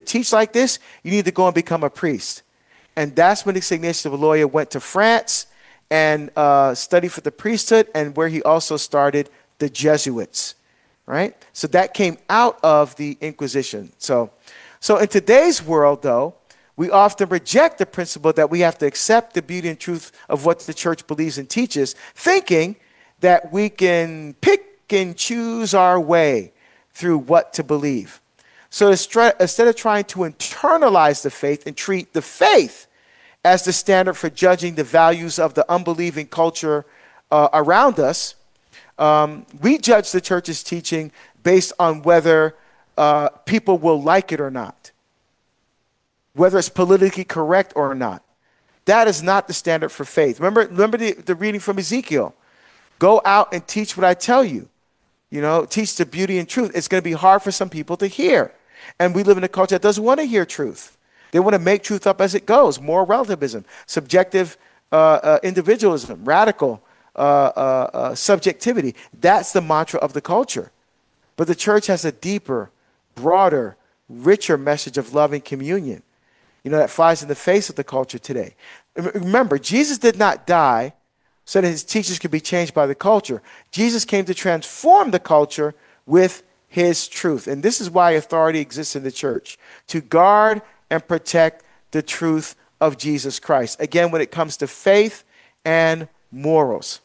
teach like this, you need to go and become a priest. And that's when Ignatius of Loyola went to France and studied for the priesthood, and where he also started the Jesuits, right? So that came out of the Inquisition. So in today's world, though, we often reject the principle that we have to accept the beauty and truth of what the church believes and teaches, thinking that we can pick and choose our way through what to believe. So instead of trying to internalize the faith and treat the faith as the standard for judging the values of the unbelieving culture around us, we judge the church's teaching based on whether people will like it or not, whether it's politically correct or not. That is not the standard for faith. Remember the reading from Ezekiel. Go out and teach what I tell you. Teach the beauty and truth. It's going to be hard for some people to hear. And we live in a culture that doesn't want to hear truth. They want to make truth up as it goes. Moral relativism, subjective individualism, radical subjectivity. That's the mantra of the culture. But the church has a deeper, broader, richer message of love and communion, that flies in the face of the culture today. Remember, Jesus did not die so that his teachings could be changed by the culture. Jesus came to transform the culture with his truth. And this is why authority exists in the church, to guard and protect the truth of Jesus Christ. Again, when it comes to faith and morals.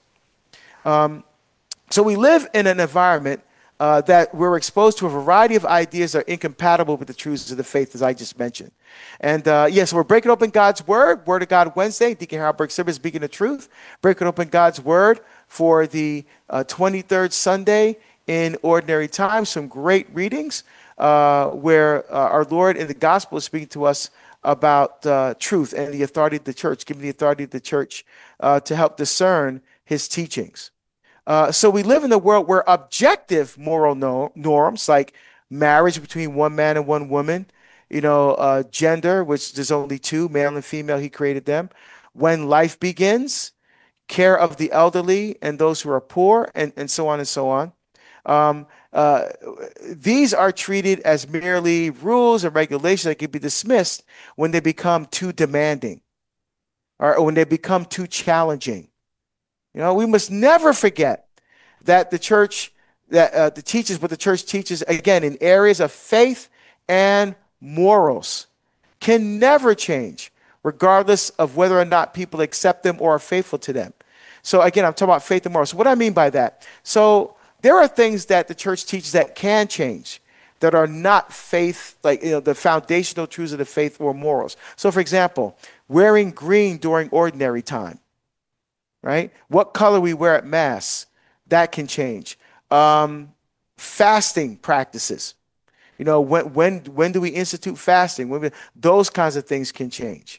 So we live in an environment that we're exposed to a variety of ideas that are incompatible with the truths of the faith, as I just mentioned. And yes, we're breaking open God's Word of God Wednesday. Deacon Harold Burke is speaking the truth. Breaking open God's Word for the 23rd Sunday in Ordinary Time. Some great readings where our Lord in the Gospel is speaking to us about truth and the authority of the church, giving the authority of the church to help discern his teachings. So we live in a world where objective moral norms like marriage between one man and one woman, gender, which there's only two, male and female, he created them, when life begins, care of the elderly and those who are poor, and so on and so on. These are treated as merely rules and regulations that can be dismissed when they become too demanding or when they become too challenging. We must never forget that the church, the church teaches, again, in areas of faith and morals, can never change, regardless of whether or not people accept them or are faithful to them. So again, I'm talking about faith and morals. So what I mean by that? So there are things that the church teaches that can change, that are not faith, like the foundational truths of the faith or morals. So for example, wearing green during ordinary time. Right? What color we wear at Mass, that can change. Fasting practices. When do we institute fasting? Those kinds of things can change.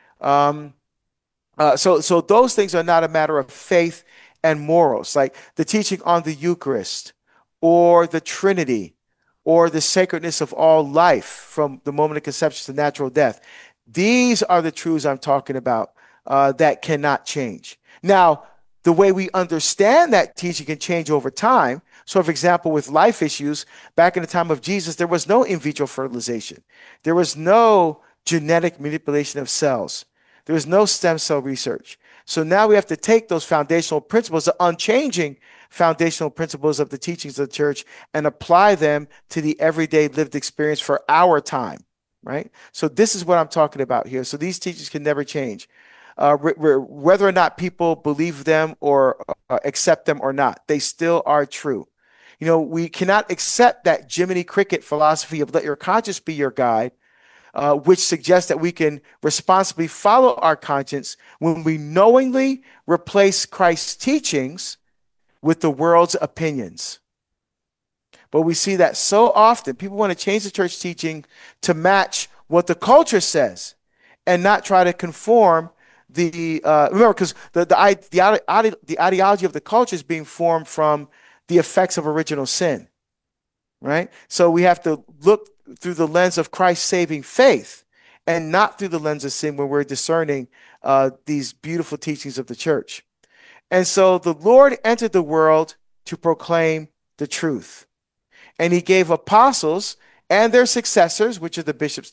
So those things are not a matter of faith and morals, like the teaching on the Eucharist or the Trinity or the sacredness of all life from the moment of conception to natural death. These are the truths I'm talking about that cannot change. Now, the way we understand that teaching can change over time. So, for example, with life issues, back in the time of Jesus, there was no in vitro fertilization. There was no genetic manipulation of cells. There was no stem cell research. So now we have to take those foundational principles, the unchanging foundational principles of the teachings of the church, and apply them to the everyday lived experience for our time, right? So this is what I'm talking about here. So these teachings can never change. Whether or not people believe them or accept them or not, they still are true. We cannot accept that Jiminy Cricket philosophy of let your conscience be your guide, which suggests that we can responsibly follow our conscience when we knowingly replace Christ's teachings with the world's opinions. But we see that so often. People want to change the church teaching to match what the culture says and not try to conform remember, because the ideology of the culture is being formed from the effects of original sin, right? So we have to look through the lens of Christ's saving faith and not through the lens of sin when we're discerning these beautiful teachings of the church. And so the Lord entered the world to proclaim the truth. And he gave apostles and their successors, which are the bishops